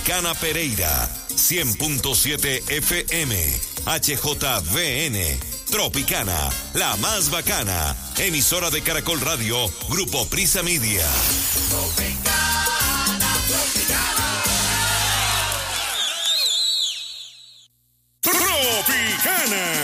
Tropicana Pereira, 100.7 FM, HJVN, Tropicana, la más bacana, emisora de Caracol Radio, Grupo Prisa Media. Tropicana.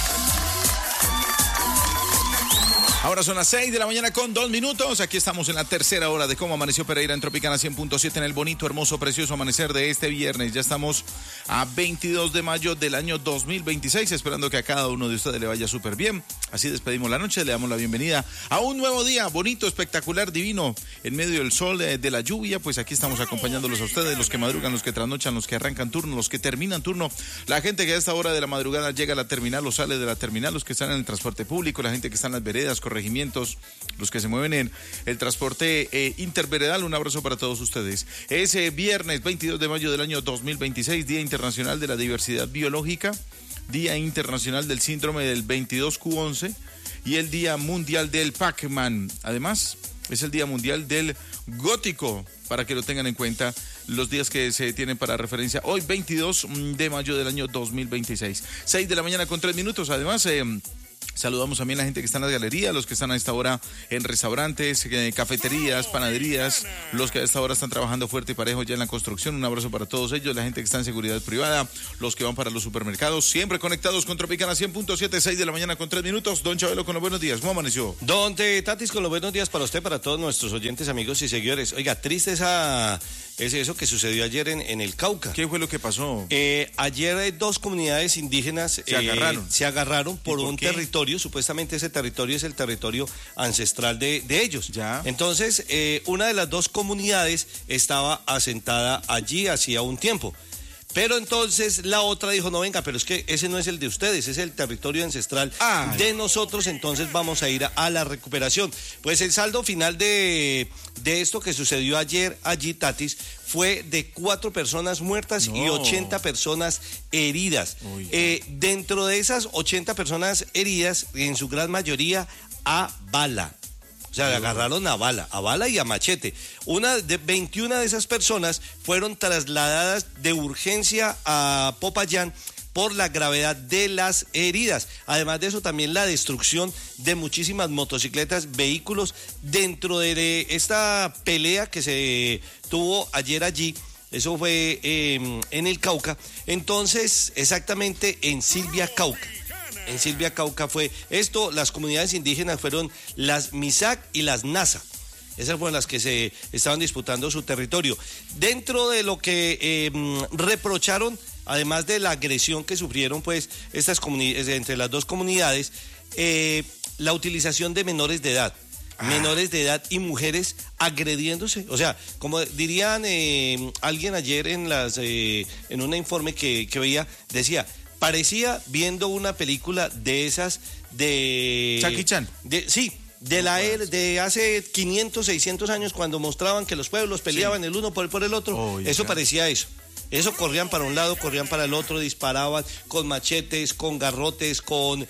Ahora son las 6 de la mañana con 2 minutos. Aquí estamos en la tercera hora de Cómo Amaneció Pereira en Tropicana 100.7 en el bonito, hermoso, precioso amanecer de este viernes. Ya estamos a 22 de mayo del año 2026, esperando que a cada uno de ustedes le vaya súper bien. Así despedimos la noche, le damos la bienvenida a un nuevo día, bonito, espectacular, divino, en medio del sol, de la lluvia. Pues aquí estamos acompañándolos a ustedes, los que madrugan, los que trasnochan, los que arrancan turno, los que terminan turno, la gente que a esta hora de la madrugada llega a la terminal o sale de la terminal, los que están en el transporte público, la gente que está en las veredas, corregimientos, los que se mueven en el transporte interveredal. Un abrazo para todos ustedes. Es viernes 22 de mayo del año 2026, Día Internacional de la Diversidad Biológica, Día Internacional del Síndrome del 22Q11 y el Día Mundial del Pac-Man. Además, es el Día Mundial del Gótico, para que lo tengan en cuenta los días que se tienen para referencia. Hoy, 22 de mayo del año 2026. 6 de la mañana con 3 minutos. Además, saludamos también a la gente que está en las galerías, los que están a esta hora en restaurantes, cafeterías, panaderías, los que a esta hora están trabajando fuerte y parejo ya en la construcción. Un abrazo para todos ellos, la gente que está en seguridad privada, los que van para los supermercados, siempre conectados con Tropicana 100.7, 6 de la mañana con 3 minutos. Don Chabelo con los buenos días, ¿cómo amaneció? Don Tatis con los buenos días para usted, para todos nuestros oyentes, amigos y seguidores. Oiga, triste es eso que sucedió ayer en el Cauca. ¿Qué fue lo que pasó? Ayer dos comunidades indígenas se agarraron por un territorio. Supuestamente ese territorio es el territorio ancestral de ellos. Ya. Entonces, una de las dos comunidades estaba asentada allí hacía un tiempo. Pero entonces la otra dijo, no, venga, pero es que ese no es el de ustedes, es el territorio ancestral de nosotros, entonces vamos a ir a la recuperación. Pues el saldo final de esto que sucedió ayer allí, Tatis, fue de 4 personas muertas y 80 personas heridas. Dentro de esas 80 personas heridas, en su gran mayoría a bala. O sea, le agarraron a bala y a machete. 21 de esas personas fueron trasladadas de urgencia a Popayán por la gravedad de las heridas. Además de eso, también la destrucción de muchísimas motocicletas, vehículos, dentro de esta pelea que se tuvo ayer allí. Eso fue en el Cauca. Entonces, exactamente en Silvia Cauca. En Silvia Cauca fue esto. Las comunidades indígenas fueron las Misak y las Nasa. Esas fueron las que se estaban disputando su territorio. Dentro de lo que reprocharon, además de la agresión que sufrieron pues estas comunidades, entre las dos comunidades, la utilización de menores de edad. Menores de edad y mujeres agrediéndose. O sea, como dirían alguien ayer en un informe que veía, decía, parecía viendo una película de esas de... Jackie Chan. Sí, de hace 500, 600 años, cuando mostraban que los pueblos peleaban el uno por el otro. Eso parecía eso. Eso, corrían para un lado, corrían para el otro, disparaban con machetes, con garrotes, con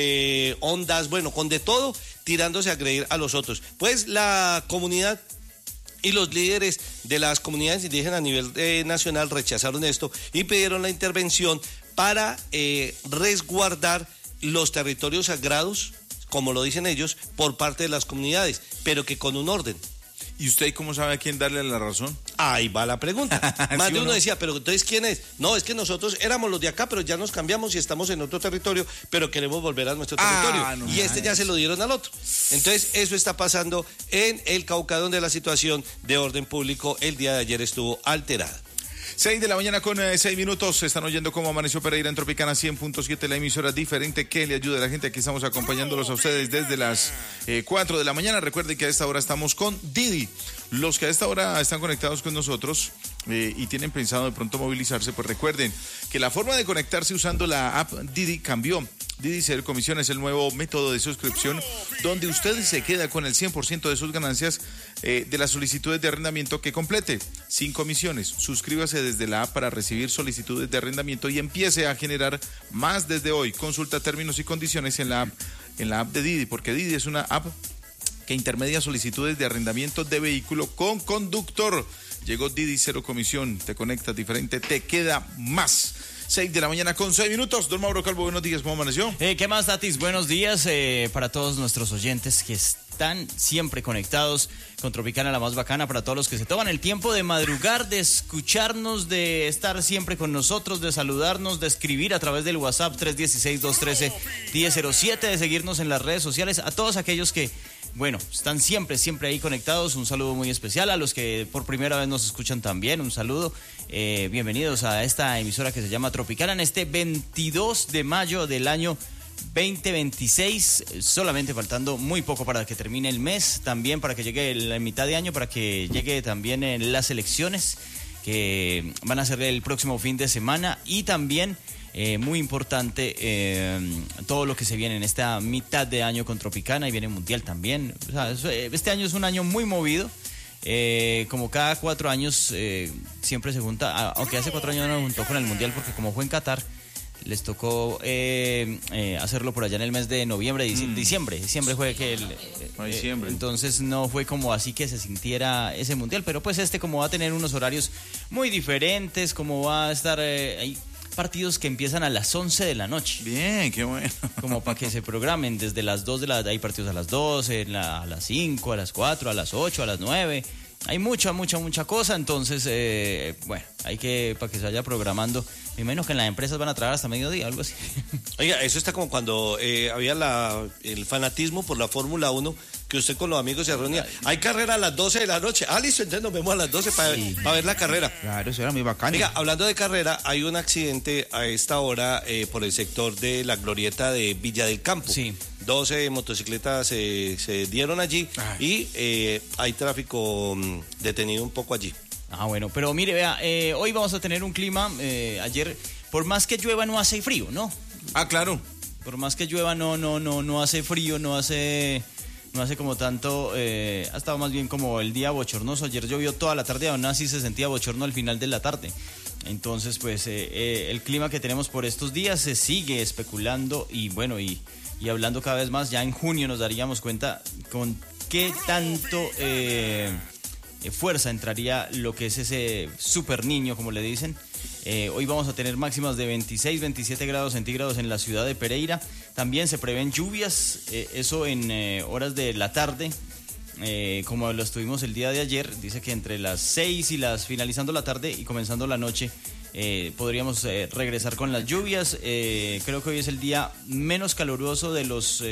ondas, bueno, con de todo, tirándose a agredir a los otros. Pues la comunidad y los líderes de las comunidades indígenas a nivel nacional rechazaron esto y pidieron la intervención para resguardar los territorios sagrados, como lo dicen ellos, por parte de las comunidades, pero que con un orden. ¿Y usted cómo sabe a quién darle la razón? Ahí va la pregunta. Más ¿Sí de uno no? decía, pero entonces ¿quién es? No, es que nosotros éramos los de acá, pero ya nos cambiamos y estamos en otro territorio, pero queremos volver a nuestro territorio. No, y ya se lo dieron al otro. Entonces eso está pasando en el Cauca, donde la situación de orden público el día de ayer estuvo alterada. 6 de la mañana con 6 minutos. Se están oyendo Cómo Amaneció Pereira en Tropicana 100.7, la emisora diferente que le ayuda a la gente. Aquí estamos acompañándolos a ustedes desde las 4 de la mañana. Recuerden que a esta hora estamos con Didi. Los que a esta hora están conectados con nosotros y tienen pensado de pronto movilizarse, pues recuerden que la forma de conectarse usando la app Didi cambió. Didi Cero Comisión es el nuevo método de suscripción donde usted se queda con el 100% de sus ganancias de las solicitudes de arrendamiento que complete, sin comisiones. Suscríbase desde la app para recibir solicitudes de arrendamiento y empiece a generar más desde hoy. Consulta términos y condiciones en la app de Didi, porque Didi es una app que intermedia solicitudes de arrendamiento de vehículo con conductor. Llegó Didi Cero Comisión, te conectas diferente, te queda más. 6 de la mañana con 6 minutos. Don Mauro Calvo, buenos días, ¿cómo amaneció? ¿Qué más, Tatis? Buenos días para todos nuestros oyentes que están siempre conectados con Tropicana, la más bacana, para todos los que se toman el tiempo de madrugar, de escucharnos, de estar siempre con nosotros, de saludarnos, de escribir a través del WhatsApp 316-213-1007, de seguirnos en las redes sociales, a todos aquellos que, bueno, están siempre ahí conectados. Un saludo muy especial a los que por primera vez nos escuchan también. Un saludo. Bienvenidos a esta emisora que se llama Tropicana en este 22 de mayo del año 2026. Solamente faltando muy poco para que termine el mes. También para que llegue la mitad de año, para que llegue también las elecciones que van a ser el próximo fin de semana. Y también... muy importante todo lo que se viene en esta mitad de año con Tropicana, y viene Mundial también. O sea, este año es un año muy movido. Como cada 4 años siempre se junta, aunque hace 4 años no nos juntó con el Mundial porque como fue en Qatar, les tocó hacerlo por allá en el mes de noviembre, diciembre fue que diciembre. Entonces no fue como así que se sintiera ese Mundial, pero pues como va a tener unos horarios muy diferentes, como va a estar ahí partidos que empiezan a las 11 de la noche. Bien, qué bueno. Como para que se programen desde las 2 hay partidos a las 12, a las 5, a las 4, a las 8, a las 9. Hay mucha cosa, entonces, bueno, hay que, para que se vaya programando. Me imagino que en las empresas van a trabajar hasta mediodía, algo así. Oiga, eso está como cuando había el fanatismo por la Fórmula 1, que usted con los amigos se reunía. Hay carrera a las 12 de la noche. Listo, entonces nos vemos a las 12 para ver la carrera. Claro, eso era muy bacano. Oiga, hablando de carrera, hay un accidente a esta hora por el sector de la glorieta de Villa del Campo. Sí. 12 motocicletas se dieron allí. Y hay tráfico detenido un poco allí. Bueno, pero mire, vea, hoy vamos a tener un clima, ayer, por más que llueva no hace frío, ¿no? Claro. Por más que llueva no hace frío, no hace como tanto, ha estado más bien como el día bochornoso. Ayer llovió toda la tarde, aún así se sentía bochorno al final de la tarde. Entonces, pues, el clima que tenemos por estos días se sigue especulando y bueno, y hablando cada vez más, ya en junio nos daríamos cuenta con qué tanto fuerza entraría lo que es ese super niño, como le dicen. Hoy vamos a tener máximas de 26, 27 grados centígrados en la ciudad de Pereira. También se prevén lluvias, eso en horas de la tarde, como lo estuvimos el día de ayer. Dice que entre las 6 y finalizando la tarde y comenzando la noche, podríamos regresar con las lluvias. Creo que hoy es el día menos caluroso de los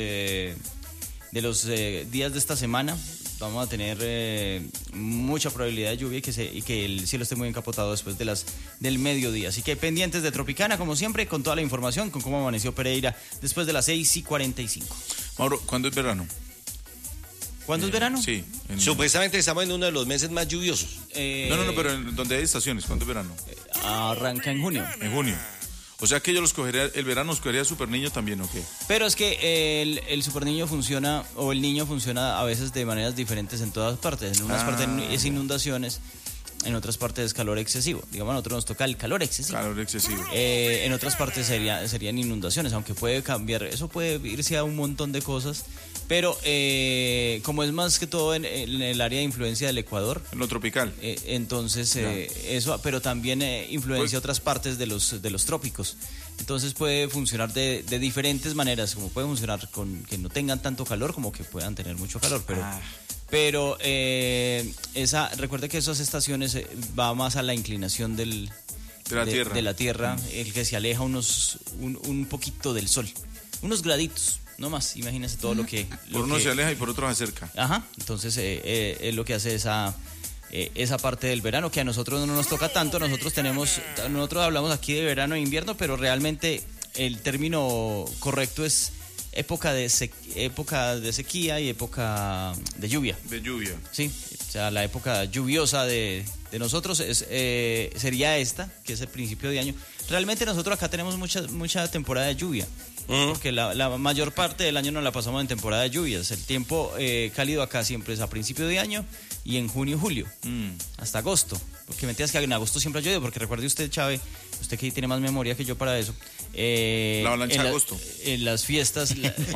días de esta semana. Vamos a tener mucha probabilidad de lluvia y que el cielo esté muy encapotado después del mediodía. Así que pendientes de Tropicana, como siempre, con toda la información, con cómo amaneció Pereira después de las 6:45. Mauro, ¿cuándo es verano? ¿Cuándo es verano? Sí. Supuestamente estamos en uno de los meses más lluviosos. No, pero donde hay estaciones, ¿cuándo es verano? Arranca en junio. En junio. O sea que yo el verano los cogería Super Niño también, ¿o qué? Pero es que el Super Niño funciona, o el niño funciona a veces de maneras diferentes en todas partes. En unas partes es inundaciones, en otras partes es calor excesivo. Digamos, a nosotros nos toca el calor excesivo. Calor excesivo. En otras partes serían inundaciones, aunque puede cambiar, eso puede irse a un montón de cosas. Pero como es más que todo en el área de influencia del Ecuador. En lo tropical. Entonces eso, pero también influencia otras partes de los trópicos. Entonces puede funcionar de diferentes maneras, como puede funcionar con que no tengan tanto calor como que puedan tener mucho calor. Pero recuerde que esas estaciones va más a la inclinación de la Tierra, el que se aleja un poquito del Sol, unos graditos. No más, imagínese todo lo que... Por uno se aleja y por otro se acerca. Ajá, entonces es lo que hace esa parte del verano, que a nosotros no nos toca tanto. Nosotros hablamos aquí de verano e invierno, pero realmente el término correcto es época de sequía y época de lluvia. De lluvia. Sí, o sea, la época lluviosa de nosotros sería esta, que es el principio de año. Realmente nosotros acá tenemos mucha temporada de lluvia. Porque la mayor parte del año nos la pasamos en temporada de lluvias. El tiempo cálido acá siempre es a principio de año y en junio y julio, hasta agosto. Porque mentiras que en agosto siempre ha llovido, porque recuerde usted, Chávez, usted que tiene más memoria que yo para eso. La avalancha de agosto. En las fiestas,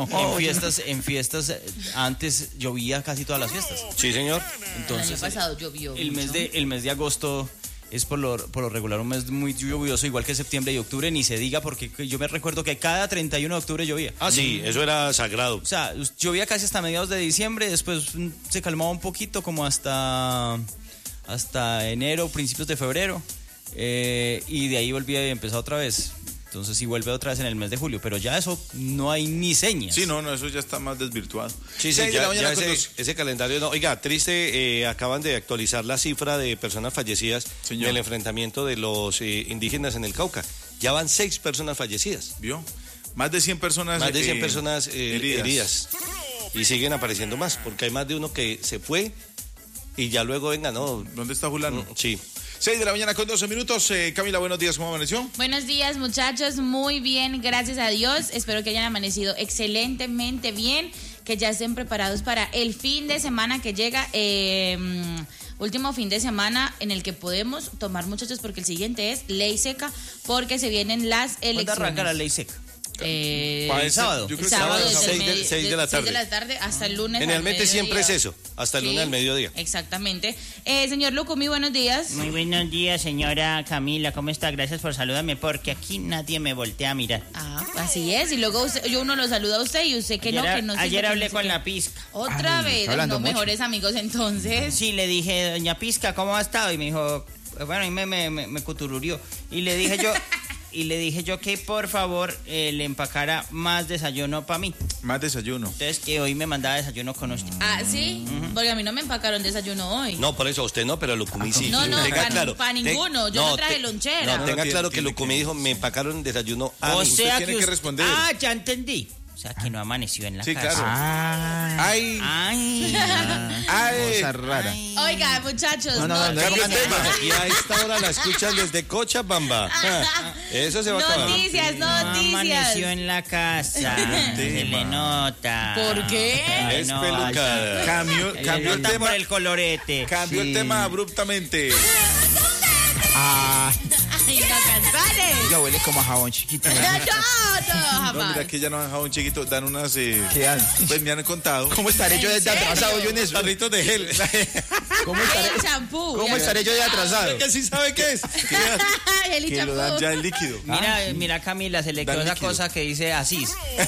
en fiestas antes llovía casi todas las fiestas. Sí, señor. Entonces, el año pasado llovió el mes mes de agosto es por lo regular un mes muy lluvioso, igual que septiembre y octubre, ni se diga, porque yo me recuerdo que cada 31 de octubre llovía. Ah, sí, eso era sagrado. O sea, llovía casi hasta mediados de diciembre, después se calmaba un poquito como hasta enero, principios de febrero, y de ahí volvía y empezó otra vez. Entonces sí vuelve otra vez en el mes de julio, pero ya eso no hay ni señas. Sí, no, eso ya está más desvirtuado. Sí, ya ese calendario no. Oiga, triste, acaban de actualizar la cifra de personas fallecidas del enfrentamiento de los indígenas en el Cauca. Ya van 6 personas fallecidas. ¿Vio? Más de 100 personas Más de 100 personas heridas. Y siguen apareciendo más, porque hay más de uno que se fue y ya luego venga, ¿no? ¿Dónde está Julano? Sí. 6 de la mañana con 12 minutos. Camila, buenos días, ¿cómo amaneció? Buenos días, muchachos, muy bien, gracias a Dios. Espero que hayan amanecido excelentemente bien, que ya estén preparados para el fin de semana que llega, último fin de semana en el que podemos tomar, muchachos, porque el siguiente es ley seca, porque se vienen las elecciones. ¿Cuándo arranca la ley seca? El sábado. El sábado desde 6 de la tarde. 6 de la tarde hasta el lunes. Generalmente siempre es eso, hasta el lunes al mediodía. Exactamente. Señor Lucumí, buenos días. Muy buenos días, señora Camila. ¿Cómo está? Gracias por saludarme, porque aquí nadie me voltea a mirar. Ah, así es. Y luego uno lo saluda a usted y usted que no. Ayer hablé con la Pizca. Otra vez, los mejores amigos entonces. Sí, le dije, doña Pizca, ¿cómo ha estado? Y me dijo, bueno, y me cutururió. Y le dije yo que por favor le empacara más desayuno para mí. Más desayuno. Entonces que hoy me mandaba desayuno con usted. Ah, ¿sí? Porque a mí no me empacaron desayuno hoy. No, por eso usted no, pero Lucumí sí. No, para ninguno. Yo no traje lonchera. No, tenga claro que Lucumí dijo, me empacaron desayuno a mí. O sea usted tiene que responder. Ah, ya entendí. O sea, que no amaneció en la casa. Sí, claro. Ay. Cosa rara. Oiga, muchachos. No, cambia el tema. Y a esta hora la escuchan desde Cochabamba. Eso se va a acabar. Noticias. No amaneció en la casa. Se le nota. ¿Por qué? Es pelucada. Cambió el tema por el colorete. Cambió el tema abruptamente. Ay, no cansares. Oiga, huele como a jabón chiquito. No, No, mira, que ya no han jabón chiquito, dan unas... ¿Qué dan? Pues me han contado. ¿Cómo estaré yo de atrasado yo en eso? Barritos de gel. El champú. ¿Cómo estaré yo de atrasado? Que sí sabe qué es. El Que lo dan ya el líquido. Mira Camila, se le quedó Dan esa líquido. cosa que dice Asís.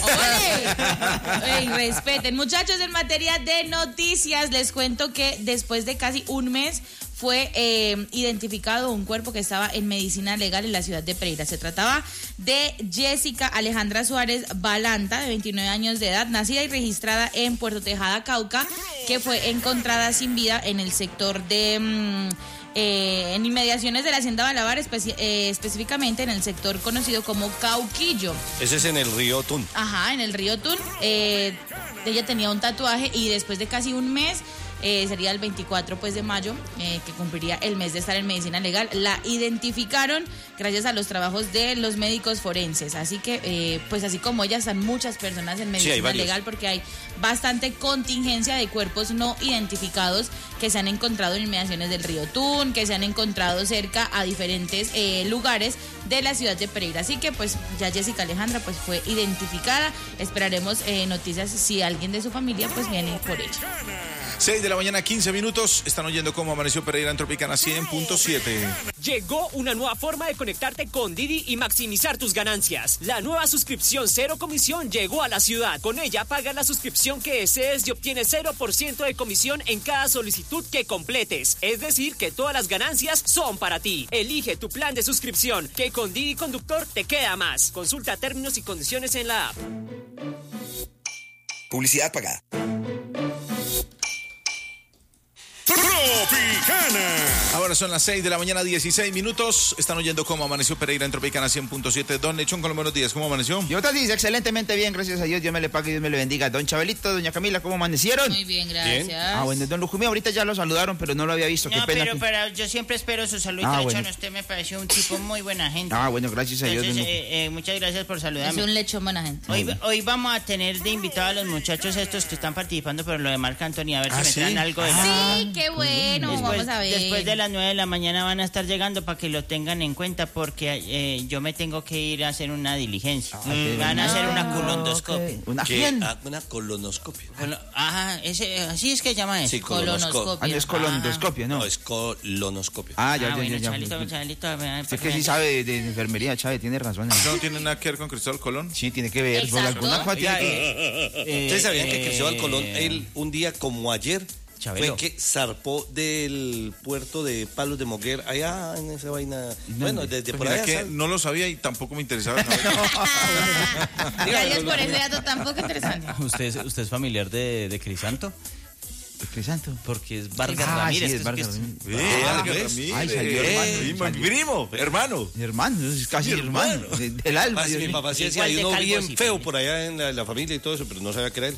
Ey, respeten. Muchachos, en materia de noticias, les cuento que después de casi un mes fue identificado un cuerpo que estaba en medicina legal en la ciudad de Pereira. Se trataba de Jessica Alejandra Suárez Balanta, de 29 años de edad, nacida y registrada en Puerto Tejada, Cauca, que fue encontrada sin vida en el sector de... en inmediaciones de la Hacienda Balabar, específicamente en el sector conocido como Cauquillo. Ese es en el río Tun. Ajá, en el río Tun. Ella tenía un tatuaje y después de casi un mes, sería el 24 pues, de mayo, que cumpliría el mes de estar en medicina legal, la identificaron gracias a los trabajos de los médicos forenses. Así que, pues así como ella, están muchas personas en medicina legal, porque hay bastante contingencia de cuerpos no identificados que se han encontrado en inmediaciones del río Tun, que se han encontrado cerca a diferentes lugares de la ciudad de Pereira. Así que pues ya Jessica Alejandra pues fue identificada. Esperaremos noticias si alguien de su familia pues viene por ella. 6 de la mañana, 15 minutos. Están oyendo cómo amaneció Pereira en Tropicana 100.7. Llegó una nueva forma de conectarte con Didi y maximizar tus ganancias. La nueva suscripción cero comisión llegó a la ciudad. Con ella pagas la suscripción que desees y obtienes 0% de comisión en cada solicitud que completes. Es decir, que todas las ganancias son para ti. Elige tu plan de suscripción, que con Didi Conductor te queda más. Consulta términos y condiciones en la app. Publicidad pagada. Tropicana. Ahora son las 6 de la mañana, 16 minutos. Están oyendo cómo amaneció Pereira en Tropicana 100.7. Don Lechón, con los buenos días. ¿Cómo amaneció? Yo te dice excelentemente bien, gracias a Dios. Dios me le pague y Dios me le bendiga. Don Chabelito, doña Camila, ¿cómo amanecieron? Muy bien, gracias. Ah, bueno, don Lujumí, ahorita ya lo saludaron, pero no lo había visto. Qué No, pena. pero yo siempre espero su salud. Ah, Lechón. bueno. Usted me pareció un tipo muy buena gente. Ah, bueno, gracias a Dios. Entonces, muchas gracias por Es saludarme. un lechón buena gente. Hoy vamos a tener de invitado a los muchachos estos que están participando por lo de Marc Anthony, a ver si me traen algo de la... Sí, qué bueno. bueno, vamos a ver. Después de las 9 de la mañana van a estar llegando para que lo tengan en cuenta porque yo me tengo que ir a hacer una diligencia. Van a hacer una colondoscopia. ¿Una quién? Una colonoscopia. Así es que se llama eso. Sí, colonoscopia. Ah, no es colondoscopia, ¿no? No, es colonoscopia. Ya. Chabelito, Sé que sí sabe de enfermería, Chávez, tiene razón. ¿No tiene nada que ver con Cristóbal Colón? Sí, tiene que ver. Por Exacto. alguna cosa tiene que... ¿Ustedes sabían que Cristóbal Colón, él un día como ayer, Chabelo. fue que zarpó del puerto de Palos de Moguer, allá en esa vaina? Bueno, desde por Mira allá. que no lo sabía y tampoco me interesaba saber. Gracias por ese dato tan poco interesante. ¿Usted es familiar de Crisanto? Crisanto. Porque es Vargas Ah, Ramírez. sí, es que Vargas es- Ramírez. Ay, salió hermano. Mi primo, hermano. Mi hermano, es casi hermano. Del alma. Mi Dios mío. papá sí decía, Igual hay de uno calvo, bien sí, feo Felipe. por allá en la familia y todo eso, pero no sabía que era él.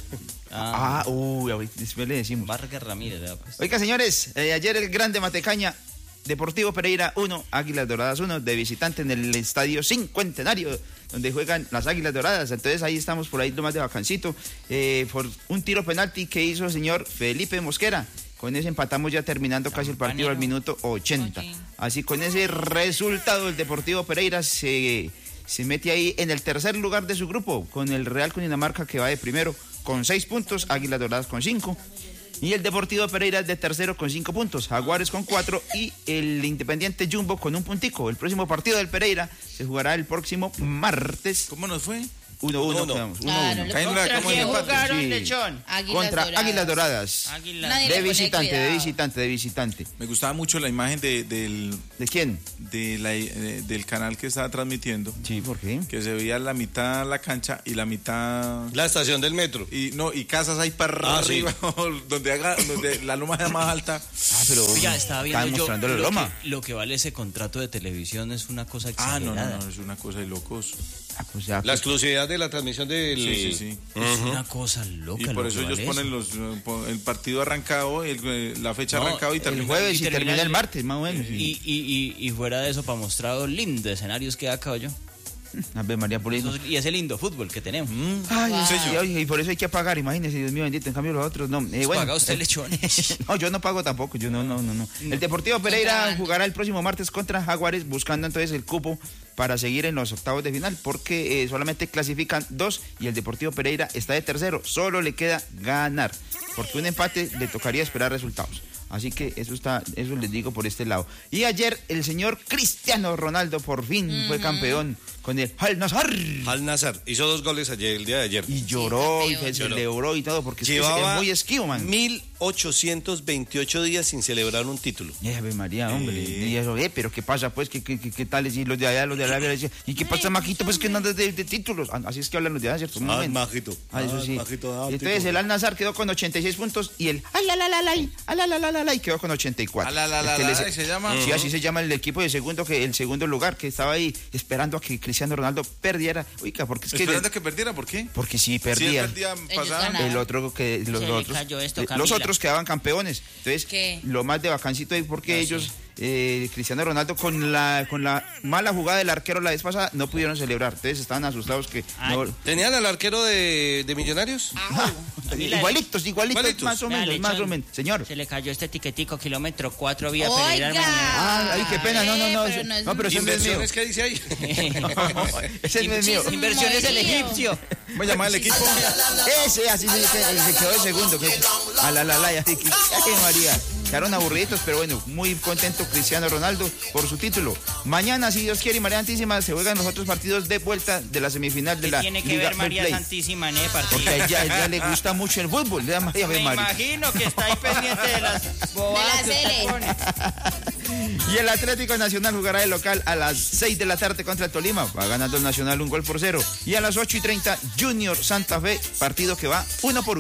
Después le decimos. Vargas Ramírez, ¿verdad? Pues. Oiga, señores, ayer el Grande Matecaña, Deportivo Pereira 1, Águilas Doradas 1, de visitante en el Estadio Cincuentenario, donde juegan las Águilas Doradas. Entonces ahí estamos por ahí lo más de vacancito, por un tiro penalti que hizo el señor Felipe Mosquera. Con ese empatamos ya terminando casi el partido al minuto 80. Oye. Así con ese resultado el Deportivo Pereira se mete ahí en el tercer lugar de su grupo, con el Real Cundinamarca que va de primero con 6 puntos, Águilas Doradas con 5. Y el Deportivo Pereira de tercero con 5 puntos, Jaguares con 4 y el Independiente Jumbo con 1 puntico. El próximo partido del Pereira se jugará el próximo martes. ¿Cómo nos fue? 1-1 quedamos. 1-1. Claro, le- Caen la- ¿Contra ¿cómo quién empate? jugaron, Sí. Lechón? Contra Águilas Doradas. Águila. Nadie De le pone visitante, de cuidado. visitante, de visitante. Me gustaba mucho la imagen del ¿De quién? del canal que estaba transmitiendo, Sí, ¿por qué? que se veía la mitad la cancha y la mitad La estación del metro. y casas ahí para arriba donde la loma es más alta. Ah, pero Oiga, estaba están viendo yo mostrando la loma. lo que vale ese contrato de televisión es una cosa exagerada. No, es una cosa de locos. Pues ya, La exclusividad de la transmisión del... Sí. Es una cosa loca. Y por lo eso que ellos vale ponen el partido arrancado, la fecha No, arrancado y el termina. jueves y termina termina el el- martes, más o menos. Y fuera de eso, para mostrar los lindos escenarios que da caballo. Ave María Purísima. Y ese lindo fútbol que tenemos. Ay, Wow. sí, oye, y por eso hay que apagar, imagínese, Dios mío bendito, en cambio los otros no. Bueno, Paga usted lechones. No, yo no pago tampoco, yo no. El Deportivo Pereira jugará el próximo martes contra Jaguares, buscando entonces el cupo para seguir en los octavos de final, porque solamente clasifican 2 y el Deportivo Pereira está de tercero, solo le queda ganar, porque un empate le tocaría esperar resultados. Así que eso les digo por este lado. Y ayer el señor Cristiano Ronaldo por fin fue campeón con el Al Nassr. Al Nazar hizo 2 goles ayer, el día de ayer. Y lloró y campeón. se celebró y todo, porque es que es muy esquivo, man. 1828 días sin celebrar un título. Ave María, hombre. Y eso, pero ¿qué pasa, pues? ¿Qué tal? Y los de allá, los de Arabia, decían, ¿y qué pasa, Majito? Pues que no andas de títulos. Así es que hablan los de allá, ¿cierto? Un momento. Majito. Eso sí. Majito, Y entonces el Al Nassr quedó con 86 puntos y el Al-Lalay quedó con 84. Al-Lalay se llama. Sí, así se llama el equipo de segundo, que el segundo lugar, que estaba ahí esperando a que Cristiano Ronaldo perdiera. Oiga, porque es que... Esperando que perdiera, ¿por qué? Porque sí, Si él perdía. perdía, Ellos pasaban. ganaban. El otro que los Se le otros cayó esto, los Camila. otros quedaban campeones. Entonces, ¿Qué? lo más de vacancito es porque ellos Cristiano Ronaldo con la mala jugada del arquero la vez pasada no pudieron celebrar. Entonces estaban asustados que no, ¿Tenían al arquero de Millonarios? igualitos, Igualitos. más o Vea, menos, más o Lechón, menos. Señor. Se le cayó este tiquetico, kilómetro 4 vía Oiga. Pereira mañana. Ay, qué pena, no, pero eso- no es no, pero ese no es mío. ¿Inversiones qué dice ahí? Ese no es mío. Inversiones del egipcio. Voy a llamar al equipo. Ese, así se quedó de segundo. Así que, ay, María. Quedaron aburriditos, pero bueno, muy contento Cristiano Ronaldo por su título. Mañana, si Dios quiere y María Santísima, se juegan los otros partidos de vuelta de la semifinal de ¿Qué la tiene que Liga ver María Betplay. Santísima en el partido? Porque a ella le gusta mucho el fútbol. Le da María Me María. imagino que está ahí pendiente de las bobadas De la que usted Cele. pone. Y el Atlético Nacional jugará de local a las 6 de la tarde contra el Tolima. Va ganando el Nacional 1-0. Y a las 8:30, Junior Santa Fe, partido que va 1-1.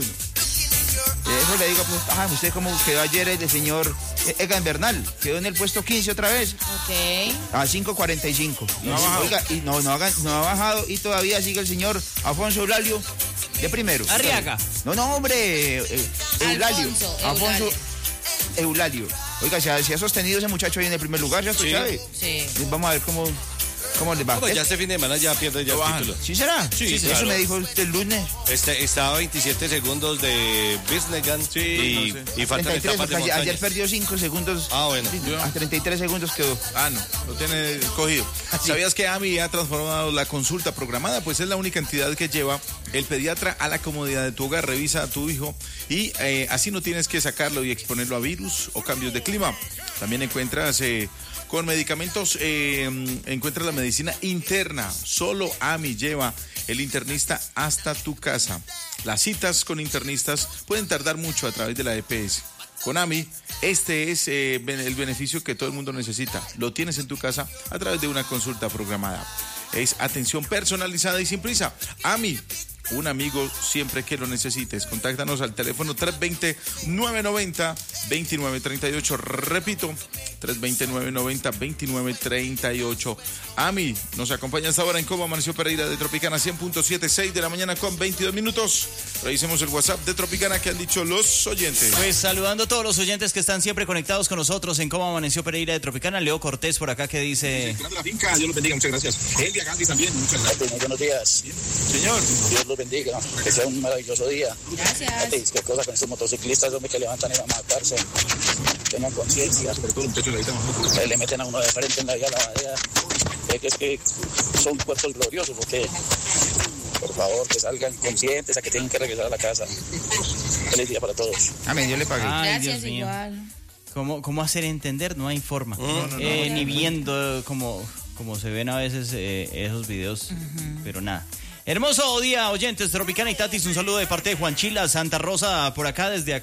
Eso le digo, pues, usted cómo quedó ayer el señor Egan Bernal. Quedó en el puesto 15 otra vez. Ok. A 5:45. No ha bajado. Oiga, y no ha bajado y todavía sigue el señor Afonso Eulalio de primero. Arriaga. No, hombre. Eulalio. Alfonso Eulalio. Oiga, se ha sostenido ese muchacho ahí en el primer lugar, ya usted sabe. Sí. Vamos a ver cómo ¿Cómo les va? Pues ya este fin de semana ya pierde ya el título. ¿Sí será? Sí, Eso claro. me dijo usted el lunes. Está a 27 segundos de Bisnegan y faltan 33, etapas de porque ayer montañas. perdió 5 segundos. Ah, bueno. A 33 segundos quedó. Ah, no, lo tiene cogido. ¿Sabías que AMI ha transformado la consulta programada? Pues es la única entidad que lleva el pediatra a la comodidad de tu hogar. Revisa a tu hijo y así no tienes que sacarlo y exponerlo a virus o cambios de clima. También encuentras con medicamentos, encuentras la medicina interna. Solo AMI lleva el internista hasta tu casa. Las citas con internistas pueden tardar mucho a través de la EPS. Con AMI, este es el beneficio que todo el mundo necesita. Lo tienes en tu casa a través de una consulta programada. Es atención personalizada y sin prisa. AMI, un amigo siempre que lo necesites. Contáctanos al teléfono 320-990-2938. Repito, 320-990-2938. AMI nos acompaña hasta ahora en Cómo Amaneció Pereira de Tropicana 100.7, 6 de la mañana con 22 minutos. Revisemos el WhatsApp de Tropicana que han dicho los oyentes. Pues saludando a todos los oyentes que están siempre conectados con nosotros en Cómo Amaneció Pereira de Tropicana. Leo Cortés por acá que dice... La finca, Dios los bendiga, muchas gracias. Elvia Gandhi también, muchas gracias. Buenos días. Señor. Dios los bendiga, que sea un maravilloso día. Gracias. Qué cosa con estos motociclistas, hombre, que levantan y van a matarse. Tengan conciencia. Le meten a uno de frente en la vía lavadera. Es que son cuerpos gloriosos, porque por favor, que salgan conscientes a que tienen que regresar a la casa. Feliz día para todos. Amén, yo le pagué. Ay, Gracias, Dios mío. igual. ¿Cómo hacer entender? No hay forma. Ni viendo como se ven a veces esos videos, pero nada. Hermoso día, oyentes, Tropicana y Tatis, un saludo de parte de Juan Chila, Santa Rosa, por acá, desde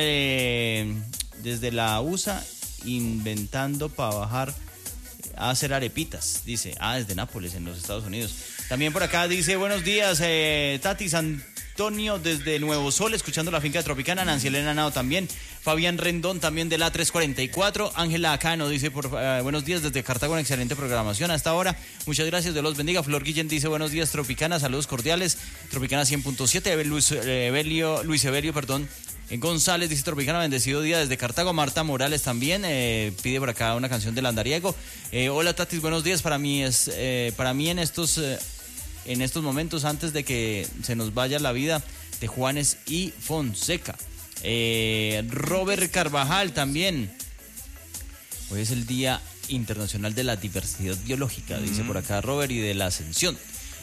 la USA, inventando para bajar a hacer arepitas, dice, desde Nápoles, en los Estados Unidos. También por acá dice, buenos días, Tatis, Antonio desde Nuevo Sol, escuchando la finca de Tropicana, Nancy Elena Nao también, Fabián Rendón también de la 344, Ángela Acano dice, buenos días desde Cartago, una excelente programación hasta ahora, muchas gracias, Dios los bendiga. Flor Guillén dice, buenos días Tropicana, saludos cordiales, Tropicana 100.7, Luis Evelio, González dice, Tropicana, bendecido día desde Cartago. Marta Morales también pide por acá una canción del Andariego. Hola Tatis, buenos días, para mí en estos momentos, antes de que se nos vaya la vida, de Juanes y Fonseca. Robert Carvajal también. Hoy es el Día Internacional de la Diversidad Biológica, dice por acá Robert, y de la Ascensión.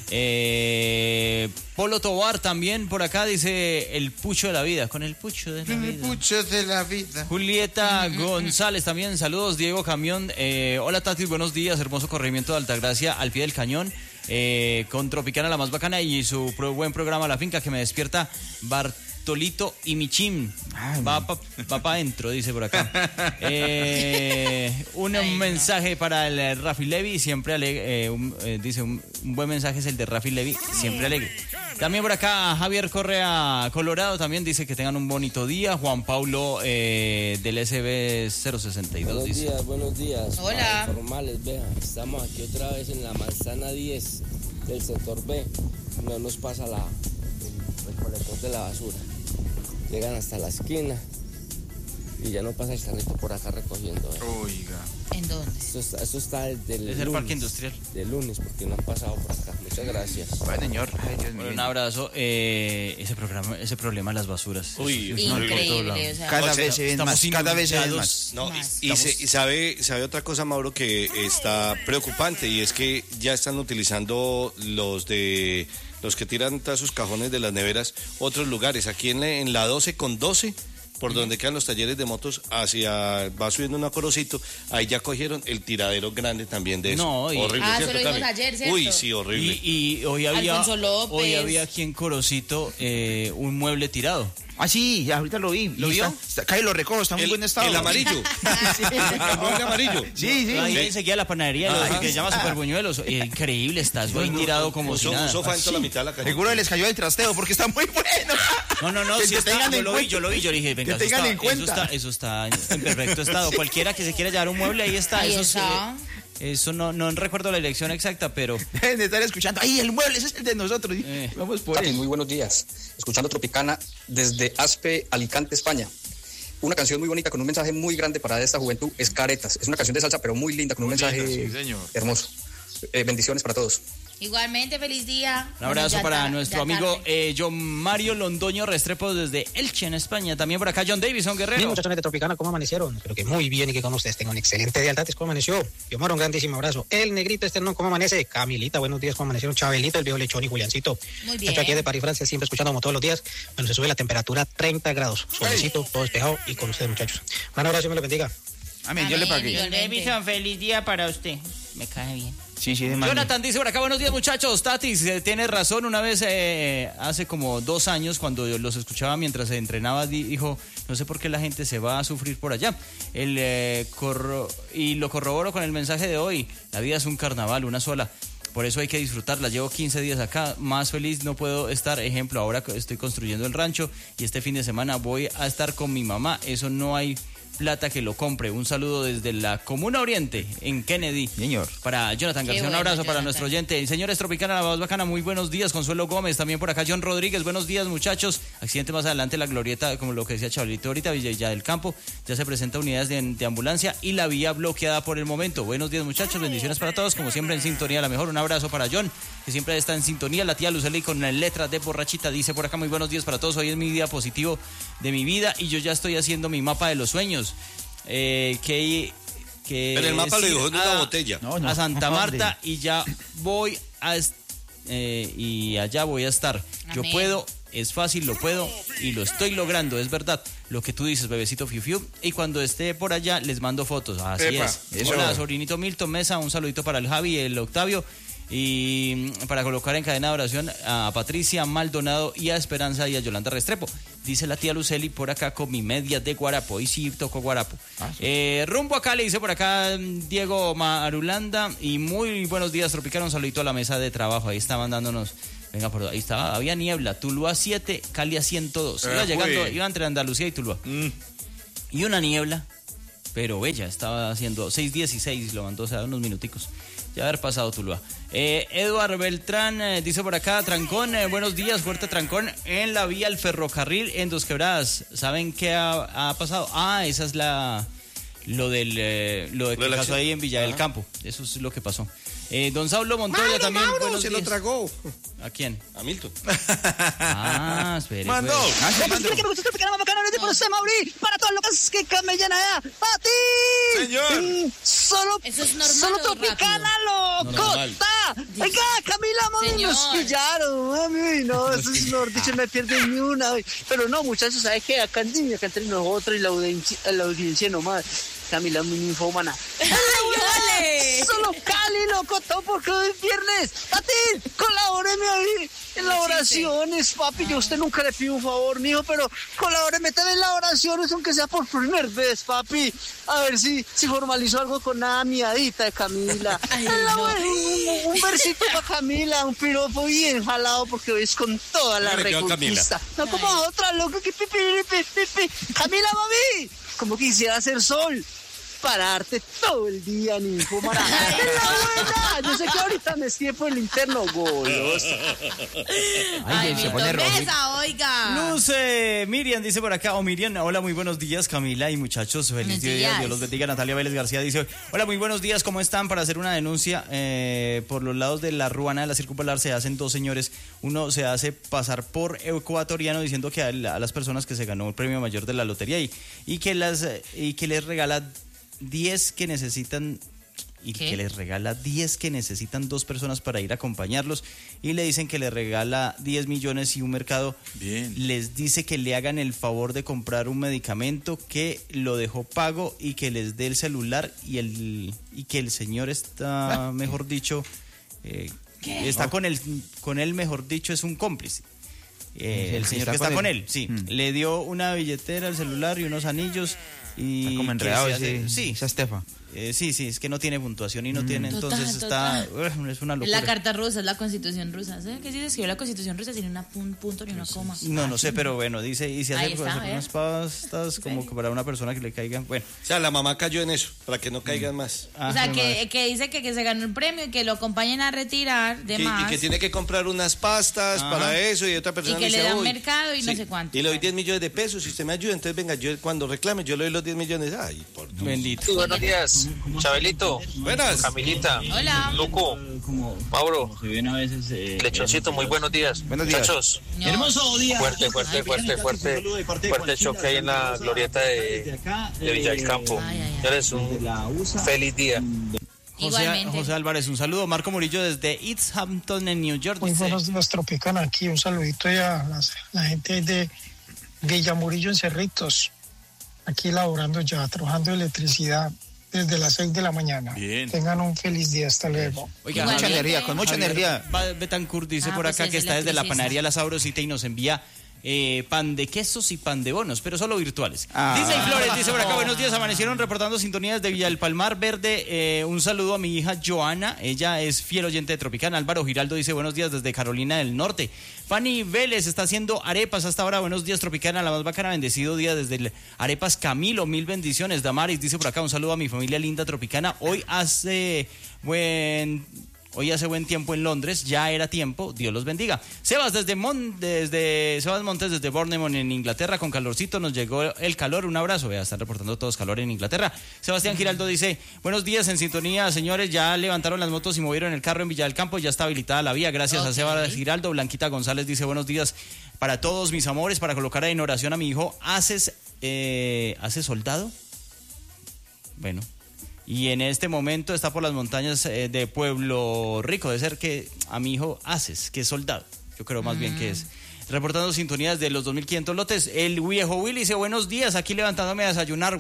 Polo Tobar también por acá dice el pucho de la vida, con el pucho de la vida. El pucho de la vida. Julieta González también, saludos. Diego Camión, hola Tatis, buenos días, hermoso corregimiento de Altagracia al pie del cañón, con Tropicana la más bacana y su buen programa La Finca que me despierta Bartolito y Michim. Va para adentro, dice por acá. Un mensaje para el Rafi Levi, siempre alegre. Dice, un buen mensaje es el de Rafi Levi, siempre alegre. También por acá Javier Correa Colorado también dice que tengan un bonito día. Juan Paulo del SB 062 dice. Buenos días. Hola. Formales, vean, estamos aquí otra vez en la manzana 10 del sector B. No nos pasa el colector de la basura. Llegan hasta la esquina y ya no pasa el carrito por acá recogiendo. Oiga. ¿En dónde? Eso está desde el Es el lunes, parque industrial. del lunes, porque no han pasado por acá. Muchas gracias. Bueno, señor. Ay, Dios mío. Un abrazo. Ese problema de las basuras. Increíble, o sea, Cada vez se ven más, cada vez se ven más. No, Más. y sabe otra cosa, Mauro, que está preocupante, y es que ya están utilizando los que tiran tras sus cajones de las neveras otros lugares. Aquí en la 12 con 12, por donde quedan los talleres de motos, va subiendo un Corocito, ahí ya cogieron el tiradero grande también de eso. No, horrible, Ah, ¿cierto, se lo vimos Cami? ayer, ¿cierto? Uy, sí, horrible. Y hoy Alfonso López. había aquí en Corocito un mueble tirado. Ah, sí, ahorita lo vi. ¿Lo vio? Cae, lo recojo, está en muy buen estado. El amarillo. El mueble amarillo. Sí. Ahí enseguida la panadería, que se llama Super Buñuelos. Increíble, está eso ahí tirado como si nada. Un sofá en toda la mitad de la calle. Seguro les cayó el trasteo porque está muy bueno. No, Que sí te está, tengan en cuenta. yo lo vi, yo dije, venga, Que tengan en cuenta. eso está en perfecto estado. Cualquiera que se quiera llevar un mueble, ahí está. Ahí Eso está. Eso no recuerdo la dirección exacta, pero... Deben de estar escuchando. ¡Ay, el mueble! Ese es el de nosotros. Vamos por Tatis, él. muy buenos días. Escuchando Tropicana desde Aspe, Alicante, España. Una canción muy bonita con un mensaje muy grande para esta juventud es Caretas. Es una canción de salsa, pero muy linda, con un mensaje hermoso. Bendiciones para todos. Igualmente, feliz día. Un abrazo para nuestro amigo John Mario Londoño Restrepo desde Elche, en España. También por acá John Davison Guerrero. Bien, muchachones de Tropicana, ¿cómo amanecieron? Espero que muy bien y que con ustedes tengan un excelente día. Altates, ¿cómo amaneció? Yo Moro, un grandísimo abrazo. El negrito no, ¿cómo amanece? Camilita, buenos días, ¿cómo amanecieron? Chabelito, el viejo lechón y Juliancito. Muy bien. Estoy aquí de París, Francia, siempre escuchando como todos los días. Bueno, se sube la temperatura 30 grados. Suavecito, todo despejado y con ustedes, muchachos. Un abrazo, me lo bendiga. Amén, yo le pagué. John Davison, feliz día para usted. Me cae bien. Sí, de mano. Jonathan dice por acá, buenos días muchachos. Tatis, tiene razón, una vez hace como 2 años cuando los escuchaba mientras se entrenaba, dijo, no sé por qué la gente se va a sufrir por allá. Y lo corroboro con el mensaje de hoy, la vida es un carnaval, una sola. Por eso hay que disfrutarla. Llevo 15 días acá, más feliz no puedo estar. Ejemplo, ahora estoy construyendo el rancho y este fin de semana voy a estar con mi mamá. Eso no hay plata que lo compre. Un saludo desde la Comuna Oriente, en Kennedy. Señor. Para Jonathan García, un abrazo para nuestro oyente. Señores Tropicana, la voz bacana, muy buenos días. Consuelo Gómez, también por acá John Rodríguez, buenos días muchachos. Accidente más adelante, la glorieta, como lo que decía Chavalito ahorita, Villa del Campo. Ya se presenta unidades de ambulancia y la vía bloqueada por el momento. Buenos días muchachos, bendiciones para todos. Como siempre en sintonía, la mejor. Un abrazo para John, que siempre está en sintonía. La tía Luceli con la letra de borrachita dice por acá, muy buenos días para todos. Hoy es mi día positivo de mi vida y yo ya estoy haciendo mi mapa de los sueños. Que pero el mapa lo dibujó en una botella. A Santa Marta y ya voy y allá voy a estar. Yo Amén. puedo, es fácil, lo puedo y lo estoy logrando, es verdad. Lo que tú dices, bebecito Fiu Fiu. Y cuando esté por allá les mando fotos. Así Epa, es. eso. Hola, sobrinito Milton Mesa, un saludito para el Javi y el Octavio. Y para colocar en cadena de oración a Patricia Maldonado y a Esperanza y a Yolanda Restrepo. Dice la tía Luceli por acá con mi media de guarapo. Y sí tocó guarapo. Rumbo acá, le dice por acá Diego Marulanda. Y muy buenos días, Tropicana. Un saludito a la mesa de trabajo. Ahí estaban dándonos. Venga, por ahí estaba. Había niebla. Tuluá 7, Cali a 102. Iba entre Andalucía y Tuluá. Y una niebla, pero bella. Estaba haciendo 6:16. Lo mandó, o sea, unos minuticos. Ya haber pasado Tuluá. Eduardo Beltrán dice por acá, trancón, buenos días, fuerte trancón en la vía al ferrocarril en Dos Quebradas. ¿Saben qué ha pasado? Esa es lo que pasó ahí en Villa del Campo. Eso es lo que pasó. Don Saulo Montoya también. Mauro, se días. lo tragó. ¿A quién? A Milton. Espere. Mandó. Para todos los que camellan allá. ¡A ti! Señor. Solo, Eso es normal. solo o Tropicana, rápido. locota. Venga, Camila, mami, Señor. nos pillaron, mami. No, eso es mejor dicho, me pierden ni una. Pero no, muchachos, ¿sabes qué? Acá entre nosotros y la audiencia nomás. Camila, mi ninfómana. ¡Ole! Solo Cali, loco, todo porque hoy es viernes. A ti, colabóreme ahí en las oraciones, papi. Yo a usted nunca le pido un favor, mijo, pero colabóreme también en las oraciones, aunque sea por primera vez, papi. A ver si formalizo algo con una miadita de Camila. Ay, Un versito para Camila, un piropo bien jalado, porque hoy es con toda la reconquista. No como a otra, loco, que pipi. Camila, mami, como quisiera hacer sol. Pararte todo el día, ninfómana. ¡Es la buena! Yo sé que ahorita me esquié por el interno golosa. Ay, se pone Milton rojo. Mesa, oiga. Luce, Miriam dice por acá, Miriam, hola, muy buenos días, Camila y muchachos, feliz Buenos día, días. Dios los bendiga. Natalia Vélez García dice, hola, muy buenos días, ¿cómo están? Para hacer una denuncia, por los lados de la Ruana de la Circunvalar se hacen 2 señores, uno se hace pasar por ecuatoriano diciendo que a las personas que se ganó el premio mayor de la lotería y que les regala 10 que necesitan y ¿Qué? que les regala 10 que necesitan 2 personas para ir a acompañarlos y le dicen que le regala 10 millones y un mercado les dice que le hagan el favor de comprar un medicamento que lo dejó pago y que les dé el celular y que el señor está, mejor dicho, está con él, mejor dicho, es un cómplice. El señor que está con él, sí, le dio una billetera, el celular y unos anillos. Y está como enredado esa Estefa. Sí, es que no tiene puntuación y no tiene, Total, entonces total. es una Es locura. la carta rusa, es la constitución rusa. ¿Sabes qué se escribió la constitución rusa sin un punto ni una coma? No sé, pero bueno, dice, y se Ahí hace está, unas pastas como que para una persona que le caigan, bueno. O sea, la mamá cayó en eso, para que no caigan más. O sea, que dice que se ganó el premio y que lo acompañen a retirar de Y más. que tiene que comprar unas pastas para eso y otra Y persona que dice, le dan "Uy, mercado y no sí, sé cuánto. y le doy 10 millones de pesos, si usted me ayuda, entonces venga, yo cuando reclame, yo le doy los 10 millones. Ay, por Dios. Bendito. Sí, buenos días. días, Chabelito. Buenas. Camilita. Hola. Luco. Mauro. Lechoncito, muy buenos días. Buenos días. Muchachos. No. Hermoso día. Fuerte choque ahí en la glorieta de Villa del Campo. Eres un feliz día. Igualmente. José Álvarez, un saludo. Marco Murillo desde East Hampton en New York. Muy dice, buenos días, Tropicana. Aquí un saludito a la gente de Villa Murillo en Cerritos. Aquí laborando ya, trabajando electricidad desde las 6 de la mañana. Bien. Tengan un feliz día. Hasta luego. Oiga, Mucha Javier- energía, con mucha Javier energía. Betancourt dice por pues acá es que está desde la electricista. panadería La Sabrosita y nos envía pan de quesos y pan de bonos, pero solo virtuales. Ah. Disney Flores dice por acá, buenos días, amanecieron reportando sintonías de Villa del Palmar Verde. Un saludo a mi hija Joana, ella es fiel oyente de Tropicana. Álvaro Giraldo dice buenos días desde Carolina del Norte. Fanny Vélez está haciendo arepas hasta ahora, buenos días Tropicana, la más bacana, bendecido día desde Arepas Camilo, mil bendiciones. Damaris dice por acá, un saludo a mi familia linda Tropicana, hoy hace buen tiempo en Londres, ya era tiempo, Dios los bendiga. Sebas Sebas Montes desde Bournemouth en Inglaterra, con calorcito, nos llegó el calor, un abrazo, vea, están reportando todos calor en Inglaterra. Sebastián Giraldo dice, buenos días en sintonía, señores, ya levantaron las motos y movieron el carro en Villa del Campo, ya está habilitada la vía, gracias a Sebas Giraldo. Blanquita González dice, buenos días para todos mis amores, para colocar en oración a mi hijo, ¿haces soldado? Bueno. Y en este momento está por las montañas de Pueblo Rico. De ser que a mi hijo Haces, que es soldado. Yo creo más bien que es. Reportando sintonías de los 2.500 lotes. El viejo Willy dice, buenos días, aquí levantándome a desayunar.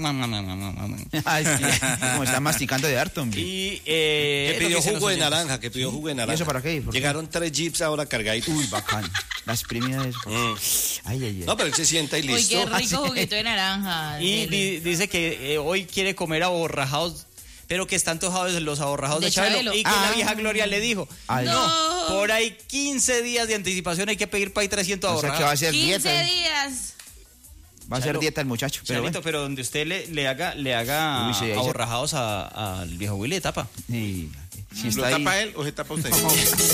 Ay, sí. Como está masticando de harto, hombre. Y que pidió jugo de naranja, ¿Y eso para qué? Llegaron 3 jeeps ahora cargaditos. Uy, bacán. Las primeras. Ay. No, pero él se sienta y Uy, listo. qué rico juguito de naranja. Y dice que hoy quiere comer aborrajados, pero que está antojado de los aborrajados de Chabelo. Y que la vieja Gloria le dijo, no, por ahí 15 días de anticipación hay que pedir para ahí 300 O sea aborrajados. que va a ser 15 dieta. días. Va a ser dieta el muchacho. Pero Charito, pero donde usted le haga Uy, sí, ahí se- aborrajados al viejo Willy de tapa. Sí. Si ¿Lo está tapa ahí. él o se tapa usted?